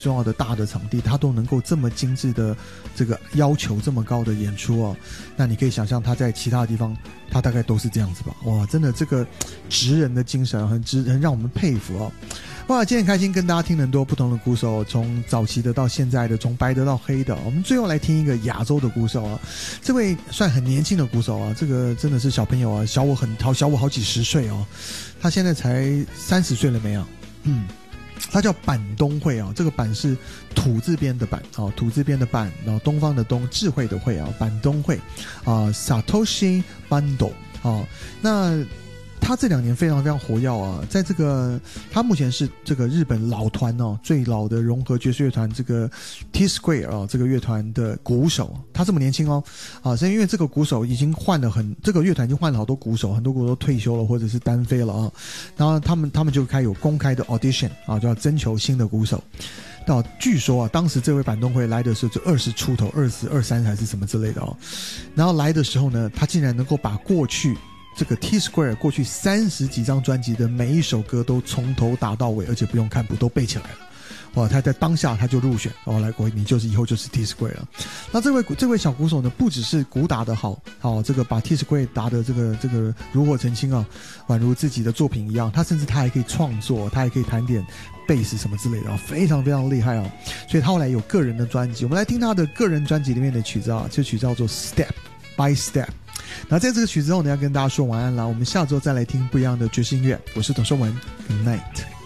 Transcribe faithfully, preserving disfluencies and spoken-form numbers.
重要的大的场地，他都能够这么精致的这个要求这么高的演出哦，那你可以想象他在其他的地方他大概都是这样子吧。哇，真的这个职人的精神很值很让我们佩服哦。哇，今天很开心跟大家听很多不同的鼓手，从早期的到现在的，从白的到黑的。我们最后来听一个亚洲的鼓手啊，这位算很年轻的鼓手啊，这个真的是小朋友啊，小我很好小我好几十岁哦，他现在才三十岁了没有？嗯。它叫板东会啊，这个板是土字边的板啊，土字边的板，然后东方的东，智慧的慧啊，板东会啊 ，Satoshi Bando 啊，那他这两年非常非常活跃啊，在这个他目前是这个日本老团哦，最老的融合爵士乐团这个 T Square 啊，这个乐团的鼓手，他这么年轻哦，啊，是因为这个鼓手已经换了很，这个乐团已经换了好多鼓手，很多鼓手都退休了或者是单飞了啊，然后他们他们就开有公开的 audition 啊，就要征求新的鼓手。到据说啊，当时这位板东会来的时候就二十出头，二十二三还是什么之类的哦，然后来的时候呢，他竟然能够把过去这个 T Square 过去三十几张专辑的每一首歌都从头打到尾，而且不用看谱都背起来了。哇，他在当下他就入选，哦，来国你就是以后就是 T Square 了。那这位这位小鼓手呢，不只是鼓打得好，好这个把 T Square 打的这个这个炉火纯青啊，宛如自己的作品一样。他甚至他还可以创作，他还可以弹点贝斯什么之类的啊，非常非常厉害啊。所以他后来有个人的专辑，我们来听他的个人专辑里面的曲子啊，这曲叫做 Step by Step。那在这个曲子后呢，要跟大家说晚安啦。我们下周再来听不一样的爵士音乐。我是董寿文 ，Good night。